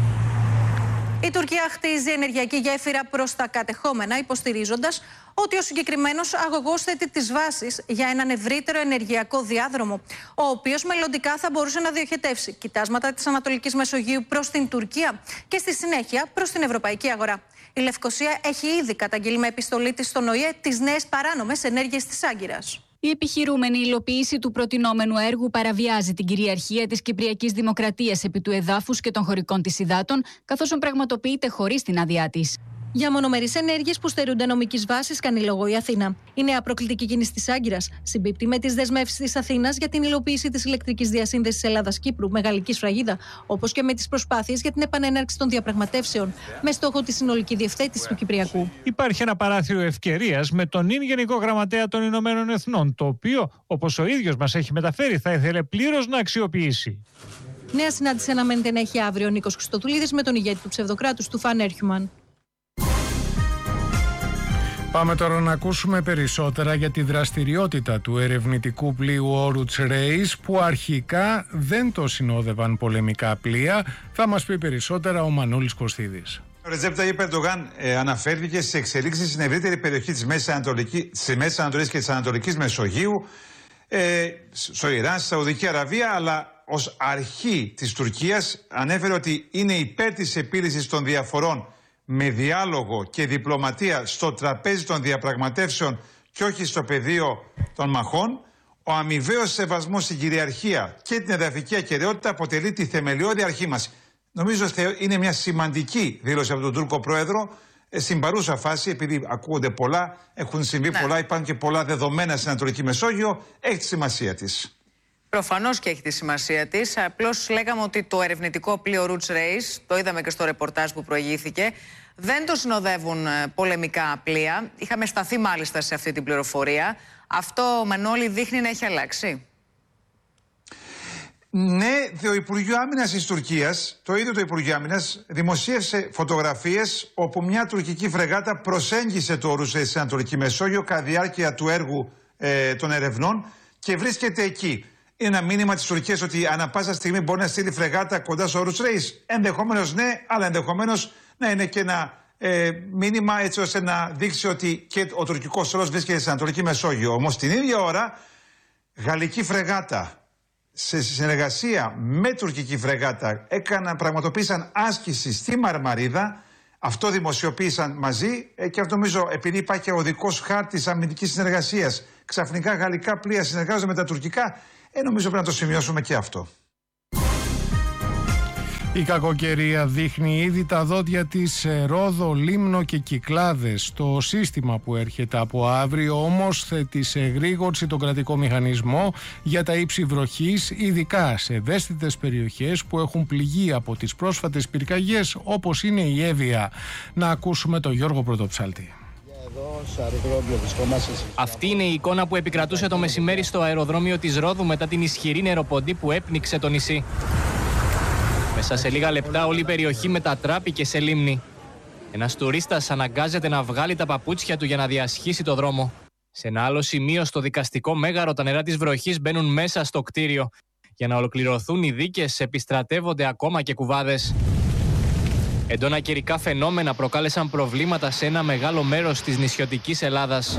Η Τουρκία χτίζει ενεργειακή γέφυρα προς τα κατεχόμενα, υποστηρίζοντας ότι ο συγκεκριμένος αγωγός θέτει τις βάσεις για έναν ευρύτερο ενεργειακό διάδρομο, ο οποίος μελλοντικά θα μπορούσε να διοχετεύσει κοιτάσματα της Ανατολικής Μεσογείου προς την Τουρκία και στη συνέχεια προς την ευρωπαϊκή αγορά. Η Λευκοσία έχει ήδη καταγγείλει με επιστολή της στον Ο Ε τις νέες παράνομες ενέργειες της Άγκυρας. Η επιχειρούμενη υλοποίηση του προτινόμενου έργου παραβιάζει την κυριαρχία της Κυπριακής Δημοκρατίας επί του εδάφους και των χωρικών της υδάτων, καθώς πραγματοποιείται χωρίς την άδειά της. Για μονομερείς ενέργειες που στερούνται νομικής βάσης κάνει λόγο η Αθήνα. Η νέα προκλητική κίνηση της Άγκυρας συμπίπτει με τις δεσμεύσεις της Αθήνας για την υλοποίηση της ηλεκτρικής διασύνδεσης Ελλάδα-Κύπρου με γαλλική σφραγίδα, όπως και με τις προσπάθειες για την επανέναρξη των διαπραγματεύσεων, με στόχο τη συνολική διευθέτηση του Κυπριακού. Υπάρχει ένα παράθυρο ευκαιρίας με τον ίν Γενικό Γραμματέα των Ηνωμένων Εθνών, το οποίο, όπως ο ίδιος μας έχει μεταφέρει, θα ήθελε πλήρως να αξιοποιήσει. Νέα συνάντηση αναμένεται να έχει αύριο ο Νίκος Χριστοδουλίδης με τον ηγέτη του ψευδοκράτους του Φαν Έρχιουμαν. Πάμε τώρα να ακούσουμε περισσότερα για τη δραστηριότητα του ερευνητικού πλοίου Oruch Reis, που αρχικά δεν το συνόδευαν πολεμικά πλοία. Θα μας πει περισσότερα ο Μανούλης Κωστίδης. Ο Ρετζέπ Ταγιπ Ερντογάν ε, αναφέρθηκε στις εξελίξεις στην ευρύτερη περιοχή της Μέσης Ανατολής και της Ανατολικής Μεσογείου, ε, στο Ιράν, στη Σαουδική Αραβία, αλλά ως αρχή της Τουρκίας ανέφερε ότι είναι υπέρ της επίλυσης των διαφορών με διάλογο και διπλωματία στο τραπέζι των διαπραγματεύσεων και όχι στο πεδίο των μαχών. Ο αμοιβαίος σεβασμός στην κυριαρχία και την εδαφική ακεραιότητα αποτελεί τη θεμελιώδη αρχή μας. Νομίζω ότι είναι μια σημαντική δήλωση από τον Τούρκο Πρόεδρο ε, στην παρούσα φάση, επειδή ακούγονται πολλά, έχουν συμβεί ναι. πολλά, υπάρχουν και πολλά δεδομένα στην Ανατολική Μεσόγειο, έχει τη σημασία της. Προφανώς και έχει τη σημασία της. Απλώς λέγαμε ότι το ερευνητικό πλοίο Oruch Reis, το είδαμε και στο ρεπορτάζ που προηγήθηκε, δεν το συνοδεύουν πολεμικά πλοία. Είχαμε σταθεί μάλιστα σε αυτή την πληροφορία. Αυτό, Μανώλη, δείχνει να έχει αλλάξει. Ναι, το Υπουργείο Άμυνας της Τουρκίας, το ίδιο το Υπουργείο Άμυνας, δημοσίευσε φωτογραφίες όπου μια τουρκική φρεγάτα προσέγγισε το Oruch Reis στην Ανατολική Μεσόγειο κατά διάρκεια του έργου ε, των ερευνών και βρίσκεται εκεί. Είναι ένα μήνυμα της Τουρκίας ότι ανά πάσα στιγμή μπορεί να στείλει φρεγάτα κοντά στο Oruch Reis. Ενδεχομένως ναι, αλλά ενδεχομένως να είναι και ένα ε, μήνυμα έτσι ώστε να δείξει ότι και ο τουρκικός στόλος βρίσκεται στην Ανατολική Μεσόγειο. Όμως την ίδια ώρα, γαλλική φρεγάτα σε συνεργασία με τουρκική φρεγάτα έκαναν, πραγματοποίησαν άσκηση στη Μαρμαρίδα. Αυτό δημοσιοποίησαν μαζί ε, και αυτό νομίζω επειδή υπάρχει οδικός χάρτης αμυντικής συνεργασίας. Ξαφνικά γαλλικά πλοία συνεργάζονται με τα τουρκικά. Ε, νομίζω πρέπει να το σημειώσουμε και αυτό. Η κακοκαιρία δείχνει ήδη τα δόντια της σε Ρόδο, Λίμνο και Κυκλάδες. Το σύστημα που έρχεται από αύριο όμως θέτει σε γρήγορση τον κρατικό μηχανισμό για τα ύψη βροχής, ειδικά σε ευαίσθητες περιοχές που έχουν πληγεί από τις πρόσφατες πυρκαγιές όπως είναι η Εύβοια. Να ακούσουμε τον Γιώργο Πρωτοψάλτη. Αυτή είναι η εικόνα που επικρατούσε το μεσημέρι στο αεροδρόμιο της Ρόδου μετά την ισχυρή νεροποντή που έπνιξε το νησί. Μέσα σε λίγα λεπτά όλη η περιοχή μετατράπηκε σε λίμνη. Ένας τουρίστας αναγκάζεται να βγάλει τα παπούτσια του για να διασχίσει το δρόμο. Σε ένα άλλο σημείο στο δικαστικό μέγαρο τα νερά της βροχής μπαίνουν μέσα στο κτίριο. Για να ολοκληρωθούν οι δίκες επιστρατεύονται ακόμα και κουβάδες. Έντονα καιρικά φαινόμενα προκάλεσαν προβλήματα σε ένα μεγάλο μέρος της νησιωτικής Ελλάδας.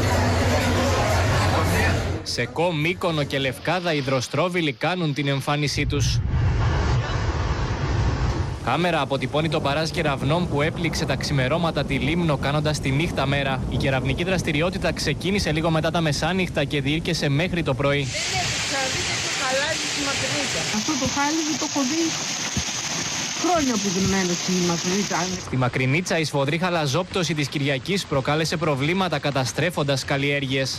Σε Κο, Μύκονο και Λευκάδα οι υδροστρόβιλοι κάνουν την εμφάνισή τους. Κάμερα αποτυπώνει το παράζ κεραυνών που έπληξε τα ξημερώματα τη Λίμνο κάνοντας τη νύχτα μέρα. Η κεραυνική δραστηριότητα ξεκίνησε λίγο μετά τα μεσάνυχτα και διήρκεσε μέχρι το πρωί. Αυτό το χάλιβι το έχω δει χρόνια που δηλμένο στη Μακρινίτσα. Στη Μακρινίτσα η σφοδρή χαλαζόπτωση της Κυριακής προκάλεσε προβλήματα καταστρέφοντας καλλιέργειες.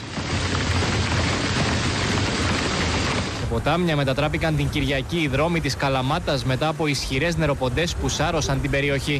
Ποτάμια μετατράπηκαν την Κυριακή οι δρόμοι της Καλαμάτας μετά από ισχυρές νεροποντές που σάρωσαν την περιοχή.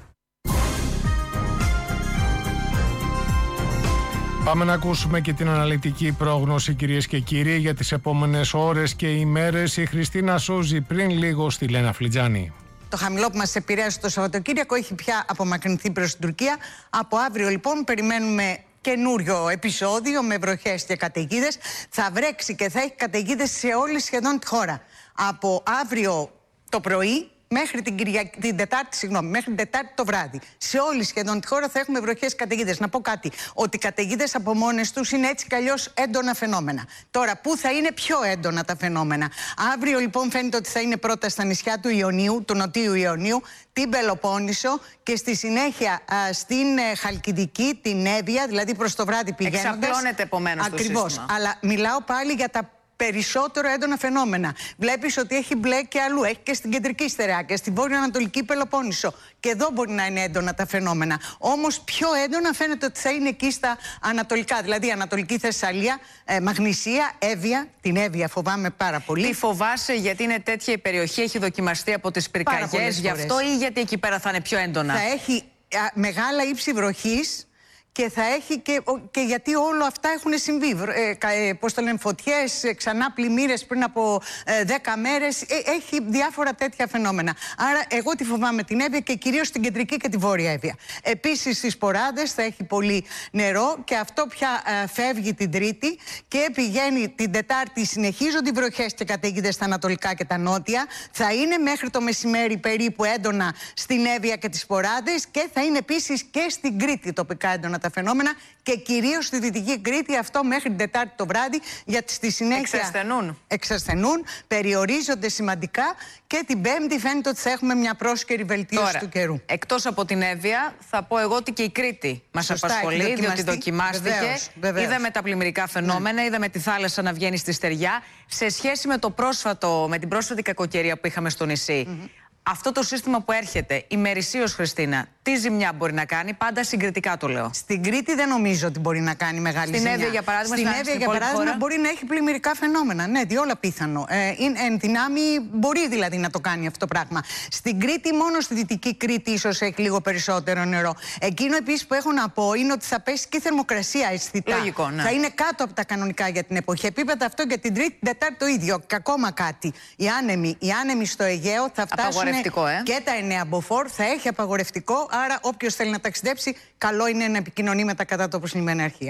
Πάμε να ακούσουμε και την αναλυτική πρόγνωση, κυρίες και κύριοι, για τις επόμενες ώρες και ημέρες. Η Χριστίνα Σούζη πριν λίγο στη Λένα Φλιτζάνη. Το χαμηλό που μας επηρέασε το Σαββατοκύριακο έχει πια απομακρυνθεί προς την Τουρκία. Από αύριο λοιπόν περιμένουμε καινούριο επεισόδιο με βροχές και καταιγίδες. Θα βρέξει και θα έχει καταιγίδες σε όλη σχεδόν τη χώρα. Από αύριο το πρωί μέχρι την, Κυρια... την Τετάρτη, συγγνώμη, μέχρι την Τετάρτη το βράδυ. Σε όλη σχεδόν τη χώρα θα έχουμε βροχές καταιγίδες. Να πω κάτι, ότι οι καταιγίδες από μόνες τους είναι έτσι κι αλλιώς έντονα φαινόμενα. Τώρα, πού θα είναι πιο έντονα τα φαινόμενα? Αύριο λοιπόν φαίνεται ότι θα είναι πρώτα στα νησιά του Ιωνίου, του Νοτίου Ιωνίου, την Πελοπόννησο και στη συνέχεια α, στην ε, Χαλκιδική, την Εύβοια, δηλαδή προς το βράδυ πηγαίνοντας. Εξαπλώνεται επομένως το σύστημα. Ακριβώς, αλλά μιλάω πάλι για τα περισσότερο έντονα φαινόμενα. Βλέπεις ότι έχει μπλε και αλλού. Έχει και στην κεντρική στερεά και στην βόρειο-ανατολική Πελοπόννησο. Και εδώ μπορεί να είναι έντονα τα φαινόμενα. Όμως πιο έντονα φαίνεται ότι θα είναι εκεί στα ανατολικά. Δηλαδή Ανατολική Θεσσαλία, ε, Μαγνησία, Εύβοια. Την Εύβοια φοβάμαι πάρα πολύ. Τι φοβάσαι, γιατί είναι τέτοια η περιοχή, έχει δοκιμαστεί από τις πυρκαγιές γι' αυτό, ή γιατί εκεί πέρα θα είναι πιο έντονα? Θα έχει α, μεγάλα ύψη βροχής. Και θα έχει και, και γιατί όλα αυτά έχουν συμβεί. Ε, πώς το λένε, φωτιές, ξανά πλημμύρες πριν από ε, δέκα μέρες. Ε, έχει διάφορα τέτοια φαινόμενα. Άρα, εγώ τη φοβάμαι την Εύβοια και κυρίως την κεντρική και τη βόρεια Εύβοια. Επίσης, στις Ποράδες θα έχει πολύ νερό και αυτό πια ε, φεύγει την Τρίτη και πηγαίνει την Τετάρτη. Συνεχίζονται οι βροχές και καταιγίδες στα ανατολικά και τα νότια. Θα είναι μέχρι το μεσημέρι περίπου έντονα στην Εύβοια και τις Ποράδες και θα είναι επίσης και στην Κρήτη τοπικά έντονα τα φαινόμενα και κυρίως στη Δυτική Κρήτη, αυτό μέχρι την Τετάρτη το βράδυ, γιατί στη συνέχεια εξασθενούν. εξασθενούν, περιορίζονται σημαντικά και την Πέμπτη φαίνεται ότι θα έχουμε μια πρόσκαιρη βελτίωση Τώρα, του καιρού. Εκτός από την Εύβοια, θα πω εγώ ότι και η Κρήτη μας Σωστά, απασχολεί, διότι δοκιμάστηκε. Βεβαίως, βεβαίως. Είδαμε τα πλημμυρικά φαινόμενα, ναι. Είδαμε τη θάλασσα να βγαίνει στη στεριά. Σε σχέση με, το πρόσφατο, με την πρόσφατη κακοκαιρία που είχαμε στο νησί, mm-hmm. αυτό το σύστημα που έρχεται ημερησίως, Χριστίνα, τι ζημιά μπορεί να κάνει? Πάντα συγκριτικά το λέω. Στην Κρήτη δεν νομίζω ότι μπορεί να κάνει μεγάλη στην ζημιά. Εύβοια, για παράδειγμα, στην Εύβοια, για παράδειγμα, χώρα. μπορεί να έχει πλημμυρικά φαινόμενα. Ναι, διόλα πιθανό. Ε, είναι, εν δυνάμει, μπορεί δηλαδή να το κάνει αυτό το πράγμα. Στην Κρήτη, μόνο στη Δυτική Κρήτη, ίσως έχει λίγο περισσότερο νερό. Εκείνο επίσης που έχω να πω είναι ότι θα πέσει και η θερμοκρασία αισθητά. Λογικό, ναι. Θα είναι κάτω από τα κανονικά για την εποχή. Επίπεδα αυτό για την Τρίτη, την Τετάρτη το ίδιο. Και ακόμα κάτι. Οι άνεμοι, οι άνεμοι στο Αιγαίο θα φτάσουν. Ε? Και τα εννέα μποφόρ θα έχει απαγορευτικό, άρα όποιος θέλει να ταξιδέψει, καλό είναι να επικοινωνεί με τα κατά τόπου λιμένα αρχεία.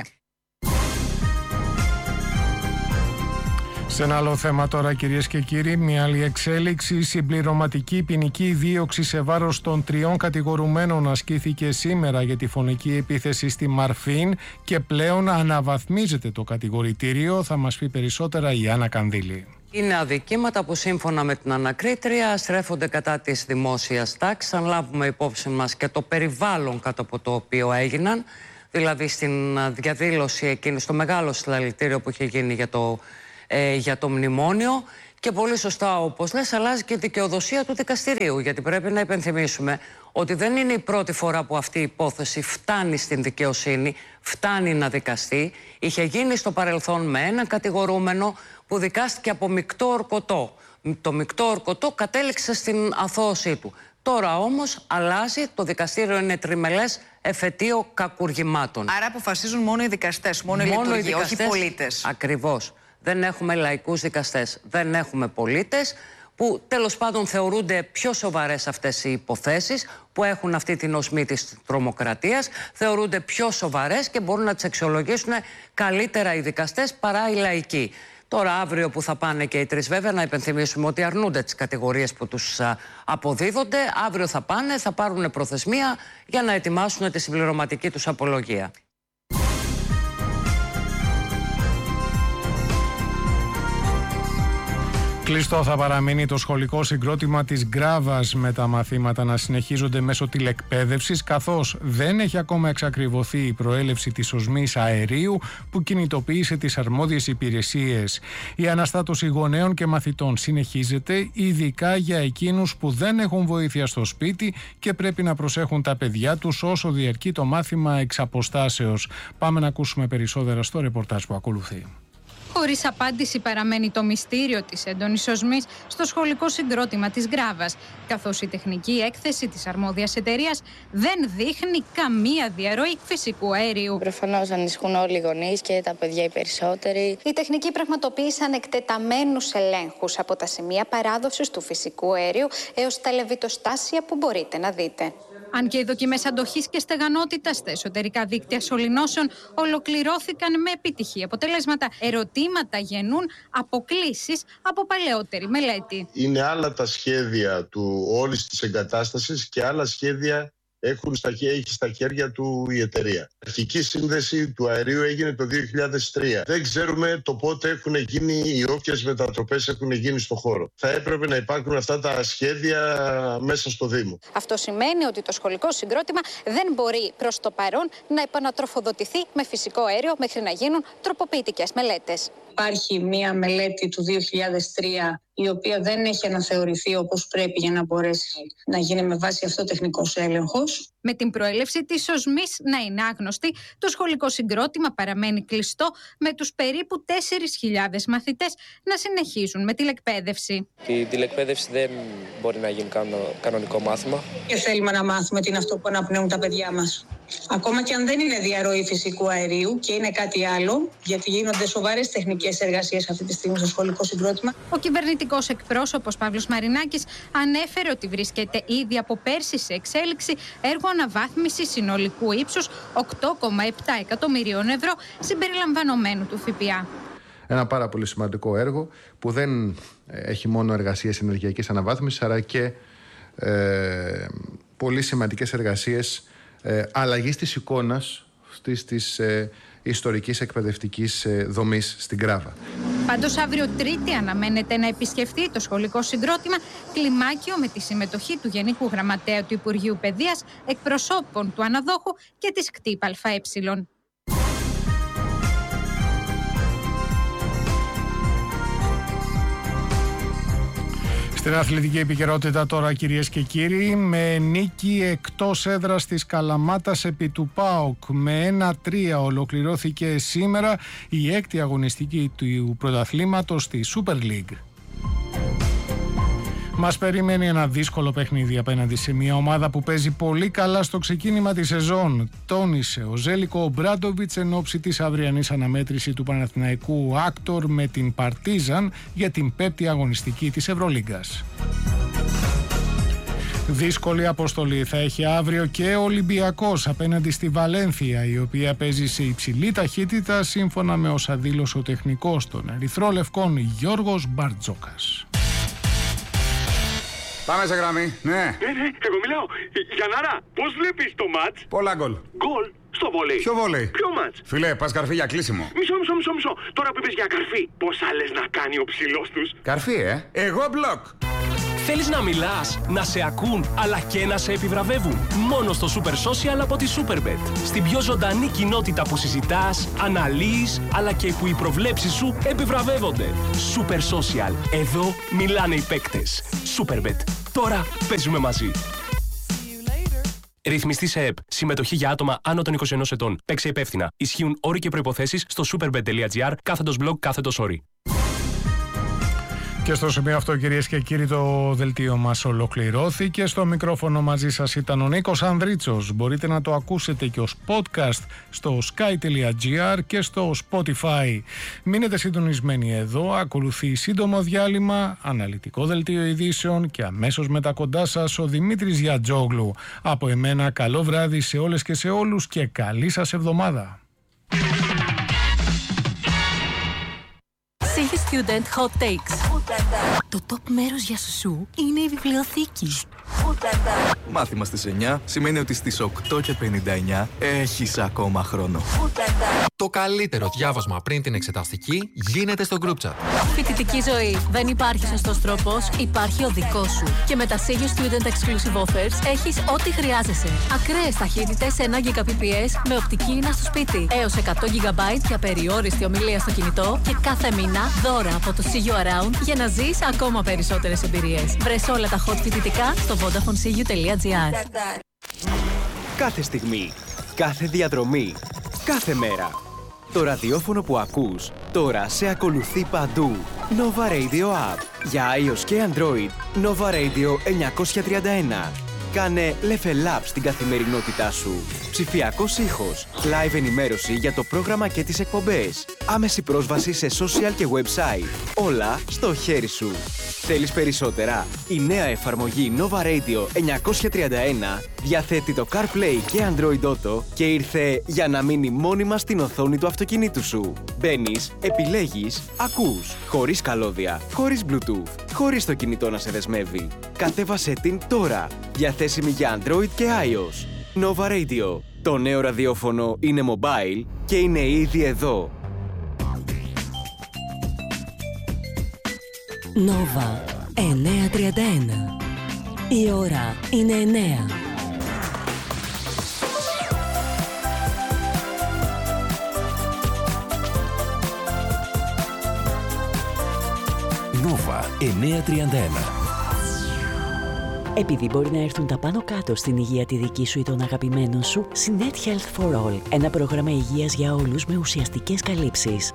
Σε ένα άλλο θέμα τώρα, κυρίες και κύριοι, μια άλλη εξέλιξη. Συμπληρωματική ποινική δίωξη σε βάρος των τριών κατηγορουμένων ασκήθηκε σήμερα για τη φωνική επίθεση στη Μαρφίν και πλέον αναβαθμίζεται το κατηγορητήριο. Θα μας πει περισσότερα η Άννα Κανδύλη. Είναι αδικήματα που σύμφωνα με την ανακρίτρια στρέφονται κατά της δημόσιας τάξης. Αν λάβουμε υπόψη μας και το περιβάλλον κάτω από το οποίο έγιναν, δηλαδή στην διαδήλωση εκείνη, στο μεγάλο συλλαλητήριο που είχε γίνει για το, ε, για το μνημόνιο. Και πολύ σωστά, όπως λες, αλλάζει και η δικαιοδοσία του δικαστηρίου. Γιατί πρέπει να υπενθυμίσουμε ότι δεν είναι η πρώτη φορά που αυτή η υπόθεση φτάνει στην δικαιοσύνη, φτάνει να δικαστεί. Είχε γίνει στο παρελθόν με έναν κατηγορούμενο που δικάστηκε από μεικτό ορκωτό. Το μεικτό ορκωτό κατέληξε στην αθώωσή του. Τώρα όμως αλλάζει, το δικαστήριο είναι τριμελές εφετείο κακουργημάτων. Άρα αποφασίζουν μόνο οι δικαστές, μόνο, μόνο οι λειτουργοί, οι δικαστές, όχι οι πολίτες. Ακριβώς. Δεν έχουμε λαϊκούς δικαστές, δεν έχουμε πολίτες που τέλος πάντων θεωρούνται πιο σοβαρές αυτές οι υποθέσεις που έχουν αυτή την οσμή της τρομοκρατίας, θεωρούνται πιο σοβαρές και μπορούν να τις αξιολογήσουν καλύτερα οι δικαστές παρά οι λαϊκοί. Τώρα αύριο που θα πάνε και οι τρεις, βέβαια να υπενθυμίσουμε ότι αρνούνται τις κατηγορίες που τους α, αποδίδονται. Αύριο θα πάνε, θα πάρουν προθεσμία για να ετοιμάσουν τη συμπληρωματική τους απολογία. Κλειστό θα παραμείνει το σχολικό συγκρότημα της Γκράβας, με τα μαθήματα να συνεχίζονται μέσω τηλεκπαίδευσης, καθώς δεν έχει ακόμα εξακριβωθεί η προέλευση της οσμής αερίου που κινητοποίησε τις αρμόδιες υπηρεσίες. Η αναστάτωση γονέων και μαθητών συνεχίζεται, ειδικά για εκείνους που δεν έχουν βοήθεια στο σπίτι και πρέπει να προσέχουν τα παιδιά τους όσο διαρκεί το μάθημα εξ αποστάσεως. Πάμε να ακούσουμε περισσότερα στο ρεπορτάζ που ακολουθεί. Χωρίς απάντηση παραμένει το μυστήριο της έντονης οσμής στο σχολικό συγκρότημα της Γκράβας, καθώς η τεχνική έκθεση της αρμόδιας εταιρείας δεν δείχνει καμία διαρροή φυσικού αερίου. Προφανώς ανησυχούν όλοι οι γονείς και τα παιδιά οι περισσότεροι. Οι τεχνικοί πραγματοποίησαν εκτεταμένους ελέγχους από τα σημεία παράδοσης του φυσικού αερίου έως τα λεβιτοστάσια που μπορείτε να δείτε. Αν και οι δοκιμές αντοχής και στεγανότητας στα εσωτερικά δίκτυα σωληνώσεων ολοκληρώθηκαν με επιτυχή αποτελέσματα, ερωτήματα γεννούν αποκλίσεις από παλαιότερη μελέτη. Είναι άλλα τα σχέδια του όλης της εγκατάστασης και άλλα σχέδια έχουν στα, έχει στα χέρια του η εταιρεία. Η αρχική σύνδεση του αερίου έγινε το δύο χιλιάδες τρία. Δεν ξέρουμε το πότε έχουν γίνει ή όποιες μετατροπές έχουν γίνει στο χώρο. Θα έπρεπε να υπάρχουν αυτά τα σχέδια μέσα στο Δήμο. Αυτό σημαίνει ότι το σχολικό συγκρότημα δεν μπορεί προς το παρόν να επανατροφοδοτηθεί με φυσικό αέριο μέχρι να γίνουν τροποποιητικές μελέτες. Υπάρχει μία μελέτη του δύο χιλιάδες τρία η οποία δεν έχει αναθεωρηθεί όπως πρέπει για να μπορέσει να γίνει με βάση αυτό τεχνικός έλεγχος. Με την προέλευση της οσμής να είναι άγνωστη, το σχολικό συγκρότημα παραμένει κλειστό, με τους περίπου τέσσερις χιλιάδες μαθητές να συνεχίζουν με τηλεκπαίδευση. Η τηλεκπαίδευση δεν μπορεί να γίνει κανονικό μάθημα. Και θέλουμε να μάθουμε τι είναι αυτό που αναπνέουν τα παιδιά μας. Ακόμα και αν δεν είναι διαρροή φυσικού αερίου και είναι κάτι άλλο, γιατί γίνονται σοβαρές τεχνικές εργασίες αυτή τη στιγμή στο σχολικό συγκρότημα. Ο κυβερνητικός εκπρόσωπος Παύλος Μαρινάκης ανέφερε ότι βρίσκεται ήδη από πέρσι σε εξέλιξη έργο αναβάθμισης συνολικού ύψους οκτώ κόμμα επτά εκατομμυρίων ευρώ συμπεριλαμβανομένου του ΦΠΑ. Ένα πάρα πολύ σημαντικό έργο που δεν έχει μόνο εργασίες ενεργειακής αναβάθμισης, αλλά και ε, πολύ σημαντικές εργασίες ε, αλλαγής της εικόνας της, της ε, ιστορικής εκπαιδευτικής ε, δομής στην Γκράβα. Πάντως αύριο Τρίτη αναμένεται να επισκεφτεί το σχολικό συγκρότημα κλιμάκιο με τη συμμετοχή του Γενικού Γραμματέα του Υπουργείου Παιδείας, εκπροσώπων του αναδόχου και της ΚΤΙΠ ΑΕ. Στην αθλητική επικαιρότητα τώρα, κυρίες και κύριοι, με νίκη εκτός έδρας της Καλαμάτας επί του ΠΑΟΚ με ένα τρία ολοκληρώθηκε σήμερα η έκτη αγωνιστική του πρωταθλήματος στη Super League. Μας περιμένει ένα δύσκολο παιχνίδι απέναντι σε μια ομάδα που παίζει πολύ καλά στο ξεκίνημα της σεζόν, τόνισε ο Ζέλικο Ομπράντοβιτς εν ώψη της αυριανής αναμέτρηση του Παναθηναϊκού Άκτορ με την Παρτίζαν για την πέμπτη αγωνιστική της Ευρωλίγκας. Δύσκολη αποστολή θα έχει αύριο και ο Ολυμπιακός απέναντι στη Βαλένθια, η οποία παίζει σε υψηλή ταχύτητα, σύμφωνα με όσα δήλωσε ο τεχνικός των Ερυθρόλευκων Γιώργος Μπαρτζόκας. Πάμε σε γραμμή, ναι. Ναι, ναι, εγώ μιλάω. Γιαννάρα, πώς βλέπεις το μάτς? Πολλά γκολ. Γκολ? Στο βολέι. Ποιο βολέι? Ποιο μάτς? Φιλέ, πας καρφί για κλείσιμο. Μισό, μισό, μισό, μισό. Τώρα που είπες για καρφί, πόσα λες να κάνει ο ψηλός τους? Καρφί, ε. Εγώ μπλοκ. Θέλεις να μιλάς, να σε ακούν, αλλά και να σε επιβραβεύουν? Μόνο στο Super Social από τη Superbet. Στην πιο ζωντανή κοινότητα που συζητάς, αναλύεις, αλλά και που οι προβλέψεις σου επιβραβεύονται. Super Social. Εδώ μιλάνε οι παίκτες. Superbet. Τώρα παίζουμε μαζί. Ρυθμιστή σε ΕΠ. Συμμετοχή για άτομα άνω των είκοσι ενός ετών. Παίξε υπεύθυνα. Ισχύουν όροι και προϋποθέσεις στο superbet.gr κάθετος blog κάθετος όροι. Και στο σημείο αυτό, κυρίες και κύριοι, το δελτίο μας ολοκληρώθηκε. Στο μικρόφωνο μαζί σας ήταν ο Νίκος Ανδρίτσος. Μπορείτε να το ακούσετε και ως podcast στο sky.gr και στο Spotify. Μείνετε συντονισμένοι εδώ. Ακολουθεί σύντομο διάλειμμα, αναλυτικό δελτίο ειδήσεων και αμέσως μετά κοντά σας ο Δημήτρης Γιατζόγλου. Από εμένα, καλό βράδυ σε όλες και σε όλους και καλή σας εβδομάδα. Σίγη Student Hot Takes. Το top μέρος για σου είναι η βιβλιοθήκη. Μάθημα στις εννιά σημαίνει ότι στις οκτώ και πενήντα εννιά έχεις ακόμα χρόνο. Το καλύτερο διάβασμα πριν την εξεταστική γίνεται στο group chat. Φοιτητική ζωή. Δεν υπάρχει σωστός τρόπος, υπάρχει ο δικός σου. Και με τα Σίγη Student Exclusive Offers έχεις ό,τι χρειάζεσαι. Ακραίες ταχύτητες ένα Gbps με οπτική ίνα στο σπίτι. Έως εκατό τζι μπι για περιόριστη ομιλία στο κινητό και κάθε μήνα δώρα από το See You Around για να ζεις ακόμα περισσότερες εμπειρίες. Βρες όλα τα hot φοιτητικά στο vodafone c u τελεία gr. Κάθε στιγμή, κάθε διαδρομή, κάθε μέρα. Το ραδιόφωνο που ακούς τώρα σε ακολουθεί παντού. Nova Radio App. Για iOS και Android, Nova Radio εννιακόσια τριάντα ένα. Κάνε level up στην καθημερινότητά σου. Ψηφιακός ήχος, live ενημέρωση για το πρόγραμμα και τις εκπομπές. Άμεση πρόσβαση σε social και website. Όλα στο χέρι σου. Θέλεις περισσότερα? Η νέα εφαρμογή Nova Radio εννιακόσια τριάντα ένα διαθέτει το CarPlay και Android Auto και ήρθε για να μείνει μόνιμα στην οθόνη του αυτοκινήτου σου. Μπαίνεις, επιλέγεις, ακούς. Χωρίς καλώδια, χωρίς Bluetooth, χωρίς το κινητό να σε δεσμεύει. Κατέβασέ την τώρα. Διαθέσιμη για Android και iOS. Nova Radio. Το νέο ραδιόφωνο είναι mobile και είναι ήδη εδώ. Nova εννιακόσια τριάντα ένα. Η ώρα είναι εννέα. Nova εννιακόσια τριάντα ένα. Επειδή μπορεί να έρθουν τα πάνω κάτω στην υγεία τη δική σου ή των αγαπημένων σου, Sinet Health for All. Ένα πρόγραμμα υγείας για όλους με ουσιαστικές καλύψεις.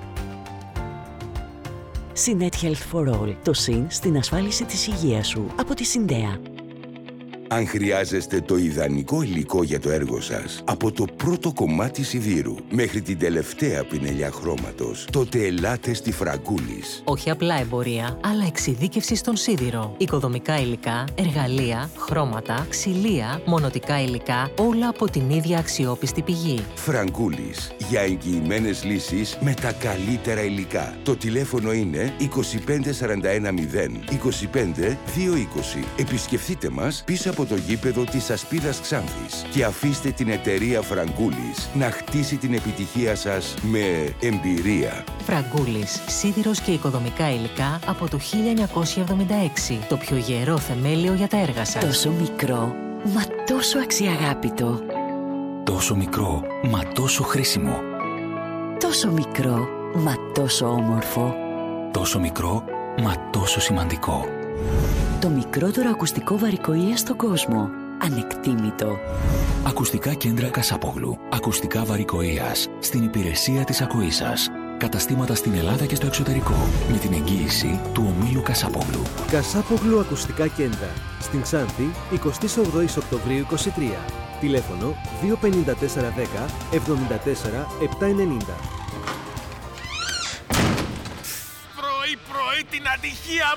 Sinet Health for All. Το συν στην ασφάλιση της υγείας σου. Από τη Συντέα. Αν χρειάζεστε το ιδανικό υλικό για το έργο σας, από το πρώτο κομμάτι σιδήρου μέχρι την τελευταία πινελιά χρώματος, τότε ελάτε στη Φραγκούλης. Όχι απλά εμπορία, αλλά εξειδίκευση στον σίδηρο. Οικοδομικά υλικά, εργαλεία, χρώματα, ξυλία, μονοτικά υλικά, όλα από την ίδια αξιόπιστη πηγή. Φραγκούλης. Για εγγυημένες λύσεις με τα καλύτερα υλικά. Το τηλέφωνο είναι είκοσι πέντε σαράντα ένα μηδέν είκοσι πέντε δύο είκοσι. Επισκεφτείτε μας πίσω από το γήπεδο της Ασπίδας Ξάνθης και αφήστε την εταιρεία Φραγκούλης να χτίσει την επιτυχία σας με εμπειρία. Φραγκούλης, σίδηρος και οικοδομικά υλικά από το χίλια εννιακόσια εβδομήντα έξι. Το πιο γερό θεμέλιο για τα έργα σας. Τόσο μικρό, μα τόσο αξιαγάπητο. Τόσο μικρό, μα τόσο χρήσιμο. Τόσο μικρό, μα τόσο όμορφο. Τόσο μικρό, μα τόσο σημαντικό. Το μικρότερο ακουστικό βαρικοΐα στον κόσμο. Ανεκτήμητο. Ακουστικά κέντρα Κασάπογλου. Ακουστικά βαρικοΐας. Στην υπηρεσία της ακοής σας. Καταστήματα στην Ελλάδα και στο εξωτερικό. Με την εγγύηση του ομίλου Κασάπογλου. Κασάπογλου Ακουστικά Κέντρα. Στην Ξάνθη, εικοστή όγδοη Οκτωβρίου είκοσι τρία. Τηλέφωνο δύο πέντε τέσσερα δέκα εβδομήντα τέσσερα επτακόσια ενενήντα. Πρωί πρωί την ατυχία μου!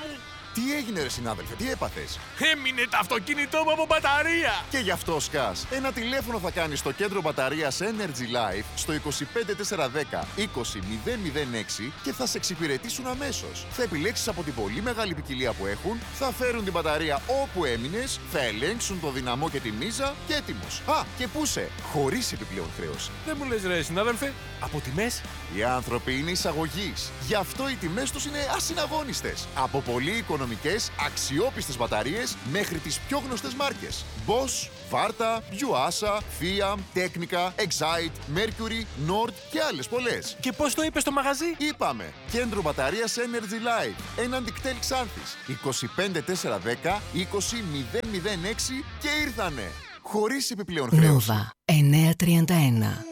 Τι έγινε ρε συνάδελφε, τι έπαθες? Έμεινε το αυτοκίνητό μου από μπαταρία! Και γι' αυτό σκάς. Ένα τηλέφωνο θα κάνεις στο κέντρο μπαταρίας Energy Life στο είκοσι πέντε τετρακόσια δέκα είκοσι μηδέν μηδέν έξι και θα σε εξυπηρετήσουν αμέσως. Θα επιλέξεις από την πολύ μεγάλη ποικιλία που έχουν, θα φέρουν την μπαταρία όπου έμεινες, θα ελέγξουν το δυναμό και τη μίζα και έτοιμος. Α, και πούσε, χωρίς επιπλέον χρέωση. Δεν μου λες ρε συνάδελφε, από τιμές? Οι άνθρωποι είναι εισαγωγής. Γι' αυτό οι τιμές τους είναι ασυναγώνιστες. Από πολύ οικονομικές, αξιόπιστες μπαταρίες μέχρι τις πιο γνωστές μάρκες. Bosch, Varta, Yuasa, Fiat, Technica, Excite, Mercury, Nord και άλλες πολλές. Και πώς το είπες στο μαγαζί? Είπαμε, κέντρο μπαταρίας Energy Life, έναντι κτέλ Ξάνθης, είκοσι πέντε τετρακόσια δέκα είκοσι μηδέν μηδέν έξι και ήρθανε. Χωρίς επιπλέον χρέωση. Nova εννιακόσια τριάντα ένα.